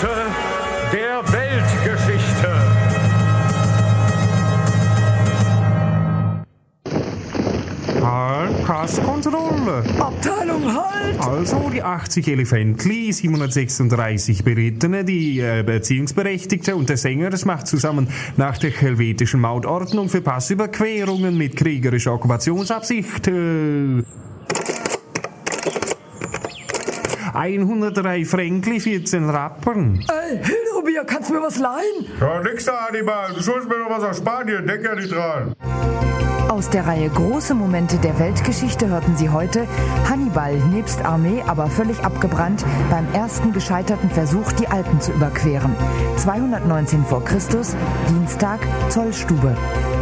Momente der Weltgeschichte. Halt, Passkontrolle. Abteilung Halt! Also die 80 Elefantli, 736 Berittene, die Erziehungsberechtigte und der Sänger, das macht zusammen nach der helvetischen Mautordnung für Passüberquerungen mit kriegerischer Okkupationsabsicht 103 Fränkli, 14 Rappen. Ey, Hilderubier, kannst du mir was leihen? Ja, nix da, Hannibal. Du schuldest mir noch was aus Spanien. Denk ja nicht dran. Aus der Reihe Große Momente der Weltgeschichte hörten Sie heute Hannibal nebst Armee, aber völlig abgebrannt, beim ersten gescheiterten Versuch, die Alpen zu überqueren. 219 vor Christus, Dienstag, Zollstube.